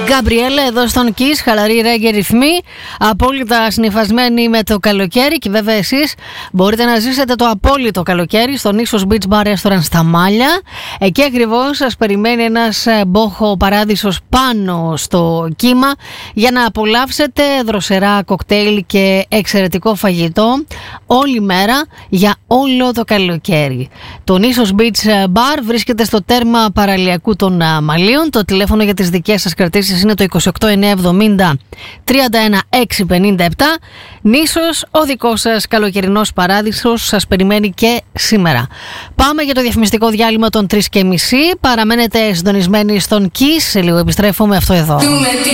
Γκαμπριέλα εδώ στον Kiss, χαλαρή ρέγγε ρυθμή, απόλυτα συνυφασμένη με το καλοκαίρι. Και βέβαια εσείς μπορείτε να ζήσετε το απόλυτο καλοκαίρι στο Νήσος Beach Bar Restaurant στα Μάλια. Εκεί ακριβώς σας περιμένει ένας μπόχο παράδεισος πάνω στο κύμα για να απολαύσετε δροσερά κοκτέιλ και εξαιρετικό φαγητό όλη μέρα για όλο το καλοκαίρι. Το Νήσος Beach Bar βρίσκεται στο τέρμα παραλιακού των Μαλίων. Το τηλέφωνο για τις δικές σας κρατήσεις είναι το 28970 31657. Νήσος, ο δικός σας καλοκαιρινός παράδεισος σας περιμένει και σήμερα. Πάμε για το διαφημιστικό διάλειμμα των 3:30. Παραμένετε συντονισμένοι στον Kiss. Σε λίγο επιστρέφω με αυτό εδώ.